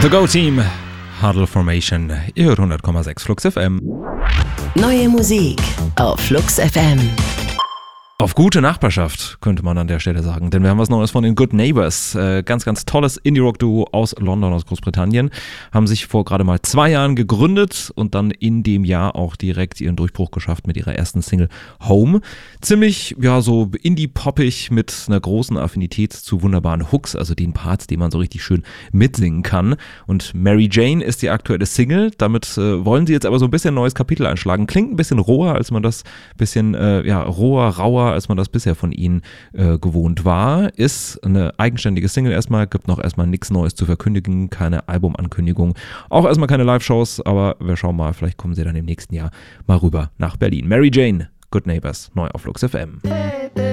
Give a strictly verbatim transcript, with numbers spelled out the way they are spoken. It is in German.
The Go Team, Huddle Formation, ihr hört hundert Komma sechs Flux F M. Neue Musik auf Flux F M. Auf gute Nachbarschaft, könnte man an der Stelle sagen, denn wir haben was Neues von den Good Neighbors. Äh, ganz, ganz tolles Indie-Rock-Duo aus London, aus Großbritannien. Haben sich vor gerade mal zwei Jahren gegründet und dann in dem Jahr auch direkt ihren Durchbruch geschafft mit ihrer ersten Single Home. Ziemlich, ja, so Indie-poppig mit einer großen Affinität zu wunderbaren Hooks, also den Parts, die man so richtig schön mitsingen kann. Und Mary Jane ist die aktuelle Single. Damit äh, wollen sie jetzt aber so ein bisschen ein neues Kapitel einschlagen. Klingt ein bisschen roher, als man das bisschen, äh, ja, roher, rauer, als man das bisher von ihnen äh, gewohnt war. Ist eine eigenständige Single erstmal, gibt noch erstmal nichts Neues zu verkündigen, keine Albumankündigung, auch erstmal keine Live-Shows, aber wir schauen mal, vielleicht kommen sie dann im nächsten Jahr mal rüber nach Berlin. Mary Jane, Good Neighbors, neu auf Flux F M.